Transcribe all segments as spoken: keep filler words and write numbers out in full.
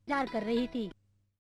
इंतजार कर रही थी।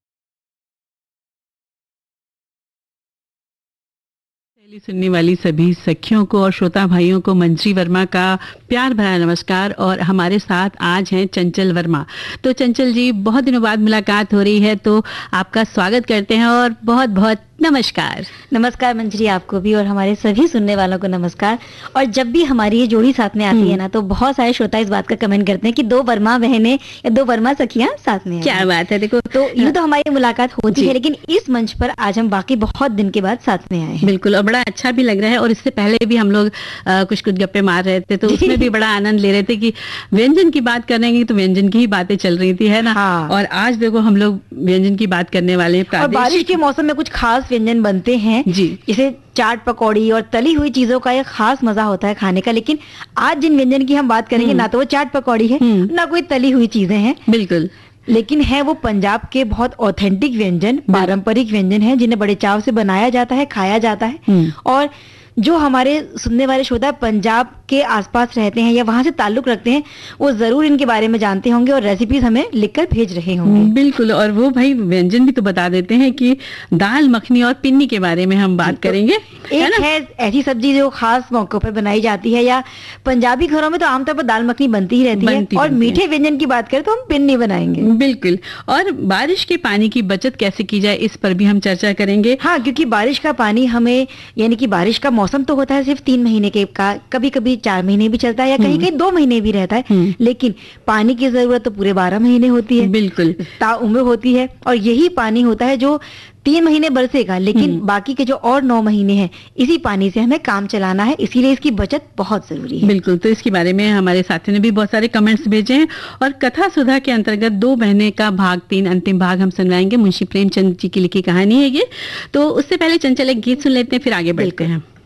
पहली सुनने वाली सभी सखियों को और श्रोता भाइयों को मंजरी वर्मा का प्यार भरा नमस्कार। और हमारे साथ आज हैं चंचल वर्मा। तो चंचल जी, बहुत दिनों बाद मुलाकात हो रही है, तो आपका स्वागत करते हैं और बहुत बहुत नमस्कार। नमस्कार मंजरी, आपको भी और हमारे सभी सुनने वालों को नमस्कार। और जब भी हमारी ये जोड़ी साथ में आती है ना, तो बहुत सारे श्रोता इस बात का कमेंट करते हैं कि दो वर्मा बहनें या दो वर्मा सखियां साथ में हैं। क्या बात है। देखो, तो यूं तो हमारी मुलाकात होती है, लेकिन इस मंच पर आज हम बाकी बहुत दिन के बाद साथ में आए हैं। बिल्कुल, और बड़ा अच्छा भी लग रहा है। और इससे पहले भी हम लोग आ, कुछ कुछ गप्पे मार रहे थे, तो उसमें भी बड़ा आनंद ले रहे थे कि व्यंजन की बात करेंगे तो व्यंजन की ही बातें चल रही थी, है ना। हाँ। और आज देखो हम लोग व्यंजन की बात करने वाले हैं। और बारिश के मौसम में कुछ खास व्यंजन बनते हैं जी, जैसे चाट पकौड़ी और तली हुई चीजों का एक खास मजा होता है खाने का। लेकिन आज जिन व्यंजन की हम बात करेंगे, ना तो वो चाट पकौड़ी है, ना कोई तली हुई चीजें हैं, बिल्कुल, लेकिन है वो पंजाब के बहुत ऑथेंटिक व्यंजन, पारंपरिक व्यंजन हैं जिन्हें बड़े चाव से बनाया जाता है, खाया जाता है। और जो हमारे सुनने वाले श्रोता पंजाब के आसपास रहते हैं या वहां से ताल्लुक रखते हैं, वो जरूर इनके बारे में जानते होंगे और रेसिपीज हमें लिखकर भेज रहे होंगे। बिल्कुल, और वो भाई व्यंजन भी तो बता देते हैं कि दाल मखनी और पिन्नी के बारे में हम बात करेंगे। एक है, है ऐसी सब्जी जो खास मौकों पर बनाई जाती है, या पंजाबी घरों में तो आमतौर पर दाल मखनी बनती ही रहती बनती, है। और मीठे व्यंजन की बात करें तो हम पिन्नी बनाएंगे। बिल्कुल, और बारिश के पानी की बचत कैसे की जाए, इस पर भी हम चर्चा करेंगे। हाँ, क्योंकि बारिश का पानी हमें, यानी कि बारिश का मौसम तो होता है सिर्फ तीन महीने के का, कभी कभी चार महीने भी चलता है या कहीं कहीं दो महीने भी रहता है, लेकिन पानी की जरूरत तो पूरे बारह महीने होती है। बिल्कुल, ताउम्र होती है। और यही पानी होता है जो तीन महीने बरसेगा, लेकिन बाकी के जो और नौ महीने हैं, इसी पानी से हमें काम चलाना है, इसीलिए इसकी बचत बहुत जरूरी है। बिल्कुल, तो इसके बारे में हमारे साथियों ने भी बहुत सारे कमेंट्स भेजे हैं। और कथा सुधा के अंतर्गत दो बहनें का भाग तीन, अंतिम भाग हम सुनवाएंगे। मुंशी प्रेमचंद जी की लिखी कहानी है ये। तो उससे पहले चंचल एक गीत सुन लेते हैं, फिर आगे बढ़ते हैं।